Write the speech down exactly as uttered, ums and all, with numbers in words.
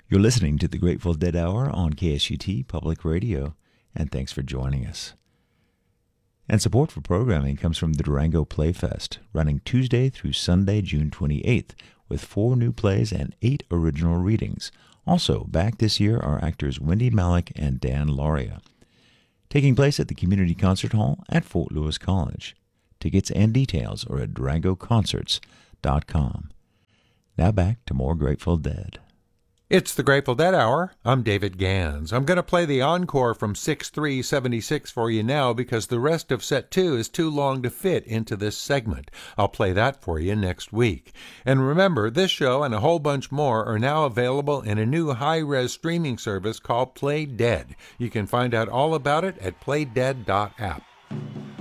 You're listening to the Grateful Dead Hour on K S U T Public Radio, and thanks for joining us. And support for programming comes from the Durango Playfest, running Tuesday through Sunday, June twenty-eighth, with four new plays and eight original readings. Also, back this year are actors Wendy Malick and Dan Lauria. Taking place at the Community Concert Hall at Fort Lewis College. Tickets and details are at durango concerts dot com. Now back to more Grateful Dead. It's the Grateful Dead Hour. I'm David Gans. I'm going to play the encore from six three seventy-six for you now because the rest of set two is too long to fit into this segment. I'll play that for you next week. And remember, this show and a whole bunch more are now available in a new high-res streaming service called Play Dead. You can find out all about it at play dead dot app.